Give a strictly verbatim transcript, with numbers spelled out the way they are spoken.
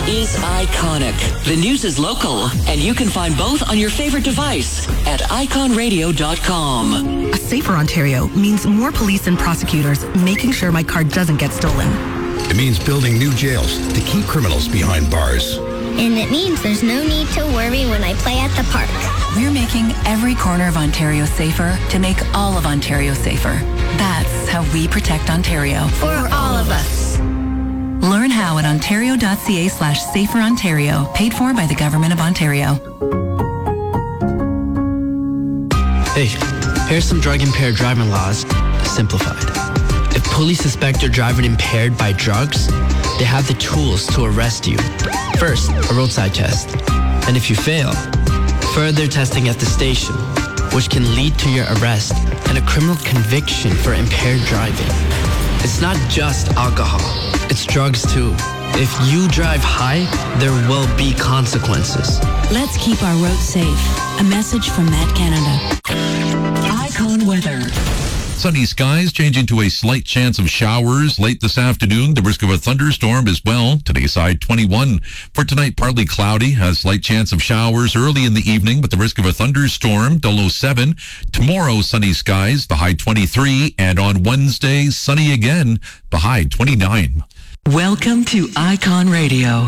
is iconic. The news is local, and you can find both on your favorite device at icon radio dot com. A safer Ontario means more police and prosecutors making sure my car doesn't get stolen. It means building new jails to keep criminals behind bars. And it means there's no need to worry when I play at the park. We're making every corner of Ontario safer to make all of Ontario safer. That's how we protect Ontario. For all of us. Learn how at ontario.ca slash safer Ontario. Paid for by the Government of Ontario. Hey, here's some drug-impaired driving laws, simplified. If police suspect you're driving impaired by drugs, they have the tools to arrest you. First, a roadside test. And if you fail, further testing at the station, which can lead to your arrest and a criminal conviction for impaired driving. It's not just alcohol, it's drugs too. If you drive high, there will be consequences. Let's keep our roads safe. A message from Met Canada. Icon weather. Sunny skies changing to a slight chance of showers late this afternoon. The risk of a thunderstorm as well. Today's high twenty-one. For tonight, partly cloudy. A slight chance of showers early in the evening, but the risk of a thunderstorm, the low seven. Tomorrow, sunny skies, the high twenty-three. And on Wednesday, sunny again, the high twenty-nine. Welcome to Icon Radio.